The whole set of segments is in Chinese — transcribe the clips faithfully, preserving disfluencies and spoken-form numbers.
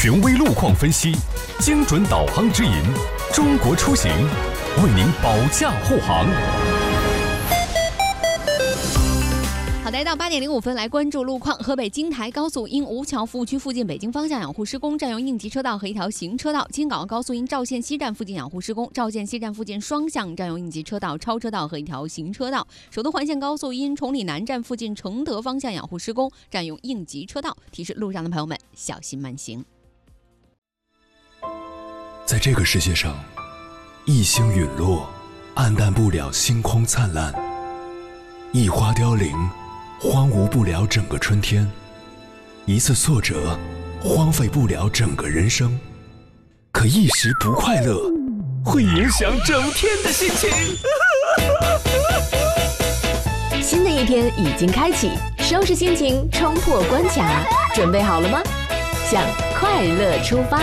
权威路况分析，精准导航指引，中国出行为您保驾护航。 好的，到八点零五分来关注路况。河北京台高速因吴桥服务区附近北京方向养护施工，占用应急车道和一条行车道。京港高速因赵县西站附近养护施工，赵县西站附近双向占用应急车道、超车道和一条行车道。首都环线高速因崇礼南站附近承德方向养护施工，占用应急车道，提示路上的朋友们小心慢行。 在这个世界上，一星陨落，暗淡不了星空灿烂；一花凋零，荒芜不了整个春天；一次挫折，荒废不了整个人生。可一时不快乐，会影响整天的心情。 新的一天已经开启，收拾心情，冲破关卡，准备好了吗？向快乐出发！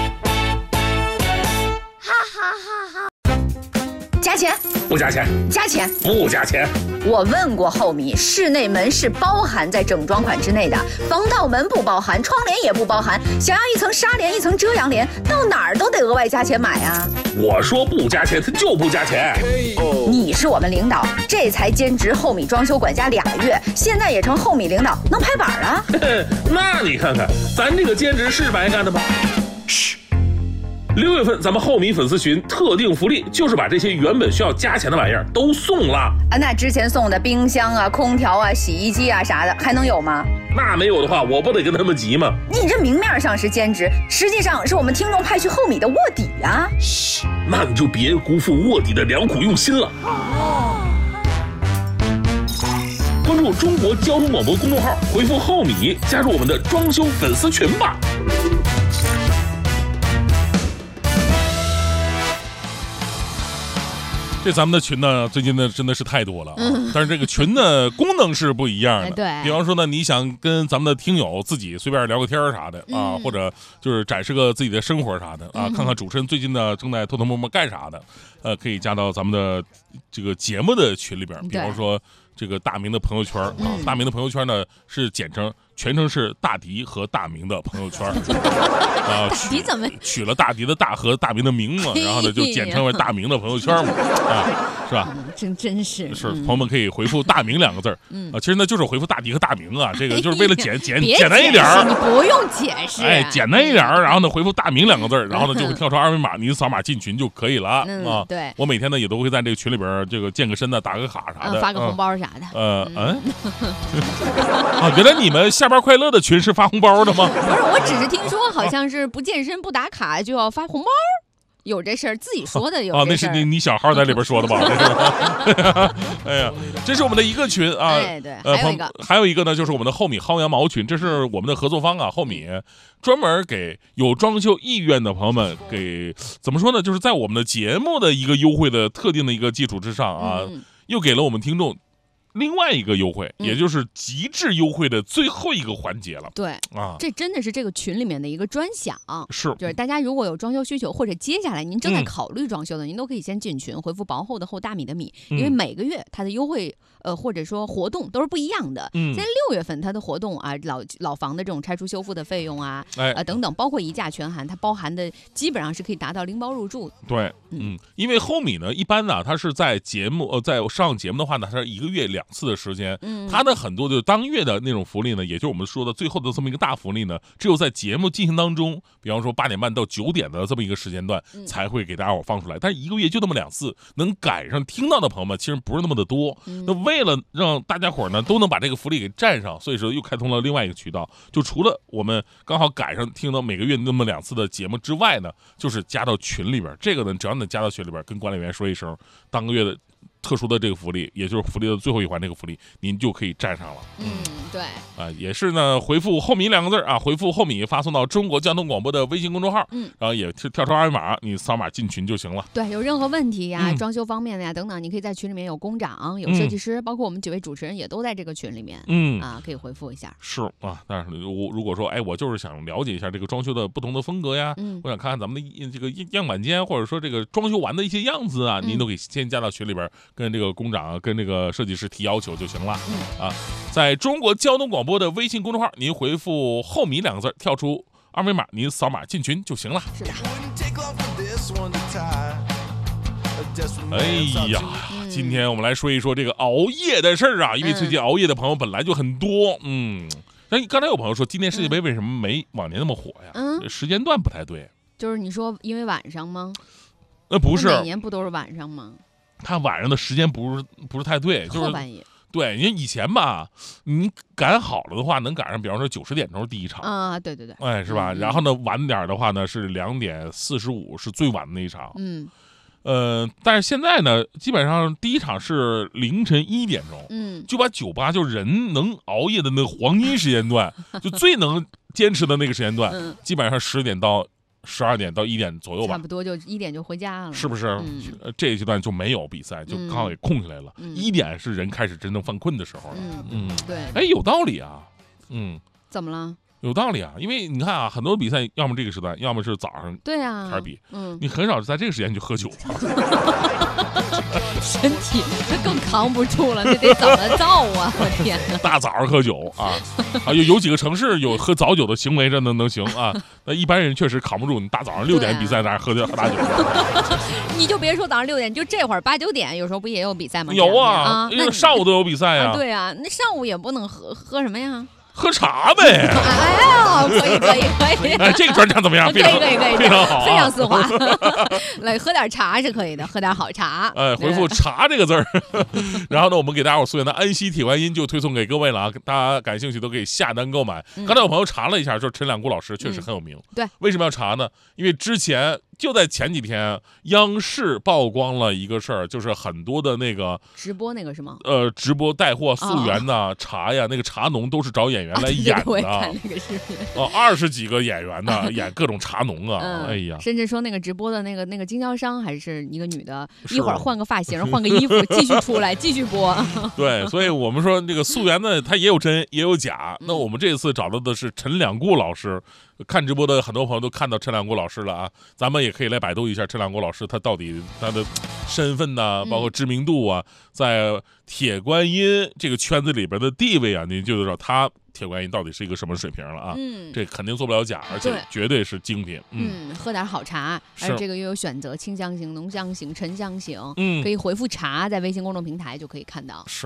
加钱不加钱？ 加钱不加钱？ 我问过后米，室内门是包含在整装款之内的，防盗门不包含，窗帘也不包含。想要一层纱帘，一层遮阳帘，到哪儿都得额外加钱买啊！ 我说不加钱，他就不加钱。 你是我们领导，这才兼职后米装修管家俩月，现在也成后米领导，能拍板啊？ 那你看看，咱这个兼职是白干的吗？嘘。六月份咱们后米粉丝群特定福利，就是把这些原本需要加钱的玩意儿都送了啊！那之前送的冰箱啊、空调啊、洗衣机啊啥的，还能有吗？ 那没有的话，我不得跟他们急吗？ 你这明面上是兼职，实际上是我们听众派去后米的卧底啊！ 嘘，那你就别辜负卧底的良苦用心了。哦。关注中国交通广播公众号，回复后米，加入我们的装修粉丝群吧。这咱们的群呢，最近呢真的是太多了啊！嗯、但是这个群呢功能是不一样的。 哎、对， 比方说呢，你想跟咱们的听友自己随便聊个天啥的啊，嗯、或者就是展示个自己的生活啥的啊，嗯、看看主持人最近呢正在偷偷摸摸干啥的，呃，可以加到咱们的这个节目的群里边。比方说这个大明的朋友圈啊，嗯、大明的朋友圈呢是简称。全称是大迪和大明的朋友圈啊， 大迪怎么取了大迪的大和大明的明嘛，然后呢就简称为大明的朋友圈嘛，啊，是吧？ 嗯、真真是是，朋友们可以回复大明两个字儿，嗯啊，其实呢就是回复大迪和大明啊，这个就是为了简简简单一点儿， 你不用解释， 哎，简单一点儿，然后呢回复大明两个字儿，然后呢就会跳出二维码，你扫码进群就可以了、 嗯、 啊。 对， 我每天呢也都会在这个群里边这个健个身的，打个卡啥的， 嗯、发个红包啥的， 呃嗯，啊，原来你们下班快乐的群是发红包的吗？ 不是，我只是听说好像是不健身不打卡就要发红包，有这事儿，自己说的有这事儿。 哦，那是你你小号在里边说的吧？哎呀，这是我们的一个群啊。 哎，对，还有一个， 还有一个呢，就是我们的后米薅羊毛群，这是我们的合作方啊，后米专门给有装修意愿的朋友们，给怎么说呢？就是在我们的节目的一个优惠的特定的一个基础之上啊，嗯、又给了我们听众。另外一个优惠，也就是极致优惠的最后一个环节了。 对啊，这真的是这个群里面的一个专享。 是， 就是大家如果有装修需求，或者接下来您正在考虑装修的，嗯、您都可以先进群，回复薄厚的厚大米的米，因为每个月它的优惠呃或者说活动都是不一样的。嗯，现在六月份它的活动啊，老老房的这种拆除修复的费用啊，哎、呃等等，包括一价全含，它包含的基本上是可以达到零包入住的。 对，嗯，因为后米呢，一般呢，它是在节目呃在上节目的话呢，它是一个月两。两次的时间，嗯，它的很多的当月的那种福利呢，也就是我们说的最后的这么一个大福利呢，只有在节目进行当中，比方说八点半到九点的这么一个时间段，嗯、才会给大家伙放出来。但是一个月就那么两次，能赶上听到的朋友们其实不是那么的多。嗯、那为了让大家伙呢都能把这个福利给占上，所以说又开通了另外一个渠道，就除了我们刚好赶上听到每个月那么两次的节目之外呢，就是加到群里边。这个呢，只要你加到群里边，跟管理员说一声，当个月的。特殊的这个福利，也就是福利的最后一环，这个福利您就可以占上了。 嗯，对， 啊，也是呢，回复后米两个字啊，回复后米发送到中国交通广播的微信公众号，嗯，然后也跳出二维码，你扫码进群就行了。 对，有任何问题呀、嗯、装修方面的呀等等，你可以在群里面有工长、有设计师，嗯、包括我们几位主持人也都在这个群里面，嗯啊，可以回复一下。 是啊，但是我如果说，哎，我就是想了解一下这个装修的不同的风格呀，嗯，我想看看咱们的这个样板间，或者说这个装修完的一些样子啊，嗯、您都可以先加到群里边。跟这个工长、跟这个设计师提要求就行了、嗯、啊！在中国交通广播的微信公众号，您回复“后米”两个字，跳出二维码您扫码进群就行了。 是的。 哎呀，今天我们来说一说这个熬夜的事儿啊，因为最近熬夜的朋友本来就很多，嗯。但刚才有朋友说，今年世界杯为什么没往年那么火呀？ 嗯， 时间段不太对。 就是你说因为晚上吗？ 那不是， 每年不都是晚上吗？ 他晚上的时间不是不是太对，就是后半夜。 对，因为以前吧，你赶好了的话，能赶上，比方说九十点钟第一场啊，对对对， 哎，是吧？ 嗯、 然后呢，晚点的话呢是两点四十五是最晚的那一场， 嗯， 呃，但是现在呢，基本上第一场是凌晨一点钟， 嗯， 就把酒吧就人能熬夜的那个黄金时间段，就最能坚持的那个时间段， 嗯、 基本上十点到。十二点到一点左右吧， 差不多就一点就回家了， 是不是？ 嗯、 这一阶段就没有比赛，就刚好给空下来了。一、嗯、点是人开始真正犯困的时候了。 嗯嗯， 对。 哎，有道理啊。嗯， 怎么了？ 有道理啊，因为你看啊，很多比赛要么这个时段，要么是早上对啊开始比， 嗯， 你很少在这个时间去喝酒。 身体这更扛不住了，这得怎么造啊？我天哪！ 大早上喝酒啊啊，有有几个城市有喝早酒的行为，这能能行啊？那一般人确实扛不住，你大早上六点比赛在那喝喝大酒。 你就别说早上六点，就这会儿八九点，有时候不也有比赛吗？ 有啊， 啊因为上午都有比赛呀、 啊。对啊，那上午也不能喝喝什么呀？ 喝茶呗！ 哎呀，可以可以可以！ 哎，这个专场怎么样？ 可以可以可以， 非常好、啊， 非常丝滑。来喝点茶是可以的，喝点好茶。 哎，回复“茶”这个字儿。然后呢，我们给大家伙溯源的安溪铁观音就推送给各位了啊！大家感兴趣都可以下单购买。嗯、刚才有朋友查了一下，说陈两姑老师确实很有名。 嗯、对， 为什么要查呢？因为之前就在前几天，央视曝光了一个事儿，就是很多的那个直播那个是吗？ 呃，直播带货溯源呐、哦、茶呀，那个茶农都是找演员来演的。 我也看那个视频。 哦，二十几个演员呢，演各种茶农啊， 嗯、 哎呀， 甚至说那个直播的那个那个经销商还是一个女的，一会儿换个发型，换个衣服，继续出来，继续播。 对，所以我们说这个溯源呢，它也有真也有假。 嗯、 那我们这次找到的是陈两顾老师。看直播的很多朋友都看到陈两国老师了啊，咱们也可以来百度一下陈两国老师他到底他的身份呐、啊，包括知名度啊，在铁观音这个圈子里边的地位啊，您就知道他铁观音到底是一个什么水平了啊。 嗯， 这肯定做不了假，而且绝对是精品。 嗯，嗯喝点好茶，而且这个又有选择清香型、浓香型、沉香型， 嗯， 可以回复茶，在微信公众平台就可以看到。 是。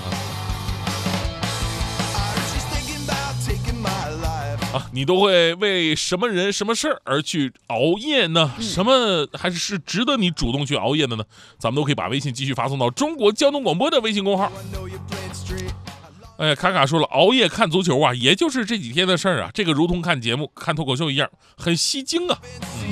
啊，你都会为什么人、什么事儿而去熬夜呢？ 嗯、 什么还是是值得你主动去熬夜的呢？咱们都可以把微信继续发送到中国交通广播的微信公号。哎呀，卡卡说了，熬夜看足球啊，也就是这几天的事儿啊。这个如同看节目、看脱口秀一样，很吸睛啊。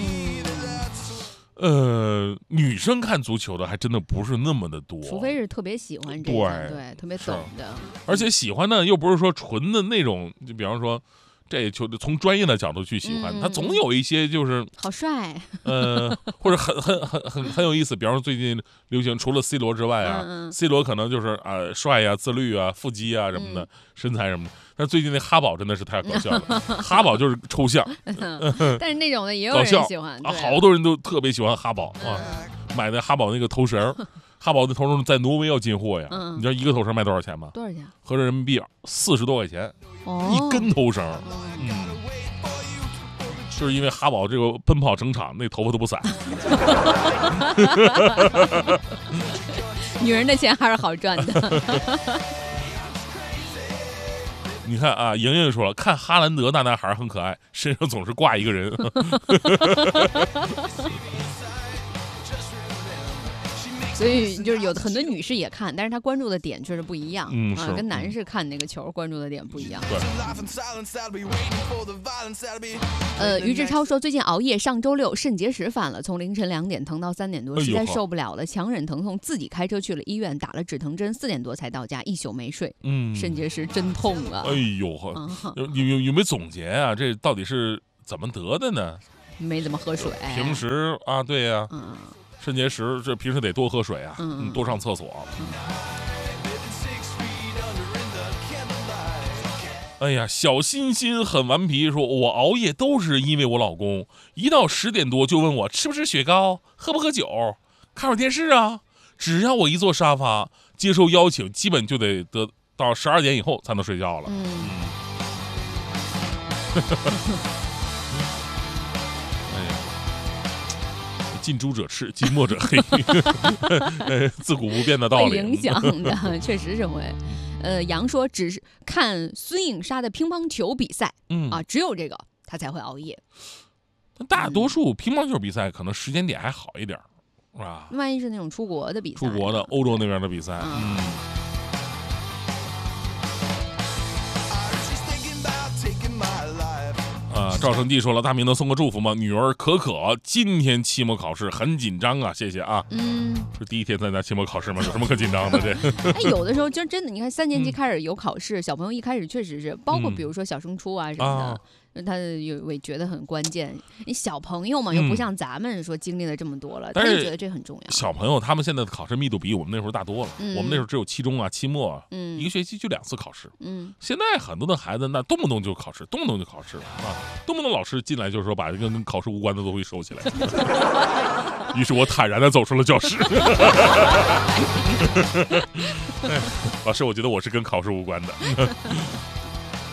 嗯、呃，女生看足球的还真的不是那么的多， 除非是特别喜欢这个，对，对特别懂的。 而且喜欢呢，又不是说纯的那种，就比方说。这球从专业的角度去喜欢， 嗯、 他总有一些就是好帅， 呃，或者很很很很很有意思。比方说最近流行，除了 C 罗之外啊、 嗯嗯、 ，C 罗可能就是啊、呃、帅呀、自律啊、腹肌啊什么的，嗯、身材什么的。但最近那哈宝真的是太搞笑了，哈宝就是抽象， 但是那种的也有人喜欢啊，好多人都特别喜欢哈宝啊， 嗯、 买那哈宝那个头绳。哈宝的头绳在挪威要进货呀， 嗯、 你知道一个头绳卖多少钱吗？ 多少钱？ 合着人民币四十多块钱， 哦、 一根头绳。嗯，就是因为哈宝这个奔跑整场，那头发都不散。 女人的钱还是好赚的。 你看啊，莹莹说了，看哈兰德那男孩很可爱，身上总是挂一个人。 所以就是有的很多女士也看，但是她关注的点确实不一样， 嗯， 啊，跟男士看那个球关注的点不一样。 对。 呃，于志超说，最近熬夜，上周六肾结石犯了，从凌晨两点疼到三点多，实在受不了了，强忍疼痛，自己开车去了医院，打了止疼针，四点多才到家，一宿没睡。 嗯， 肾结石真痛啊！ 哎呦呵，有有有没有总结啊？这到底是怎么得的呢？ 没怎么喝水。 平时啊，对呀、啊。 嗯。 肾结石，这平时得多喝水啊， 嗯嗯、多上厕所。嗯、哎呀，小欣欣很顽皮，说我熬夜都是因为我老公，一到十点多就问我吃不吃雪糕，喝不喝酒，看会儿电视啊。只要我一坐沙发接受邀请，基本就得得到十二点以后才能睡觉了。 嗯。 嗯哎呀，近朱者赤，近墨者黑，呃，自古不变的道理。 会影响的，确实是会。呃，杨说只是看孙颖莎的乒乓球比赛， 嗯啊，只有这个他才会熬夜。 但大多数乒乓球比赛可能时间点还好一点，是吧？ 万一是那种出国的比赛， 出国的欧洲那边的比赛，嗯。啊，赵成帝说了，大明能送个祝福吗？女儿可可今天期末考试很紧张啊，谢谢啊。嗯，是第一天参加期末考试吗？有什么可紧张的？这哎，有的时候就真的，你看三年级开始有考试，嗯、小朋友一开始确实是，包括比如说小升初啊什么的。啊他有会觉得很关键，你小朋友嘛，又不像咱们说经历了这么多了，嗯、他就觉得这很重要。 小朋友他们现在的考试密度比我们那时候大多了，嗯、我们那时候只有期中啊、期末啊，嗯、一个学期就两次考试。嗯，现在很多的孩子那动不动就考试，动不动就考试啊，动不动老师进来就是说把这个跟考试无关的都会收起来。于是我坦然的走出了教室。哎，老师，我觉得我是跟考试无关的。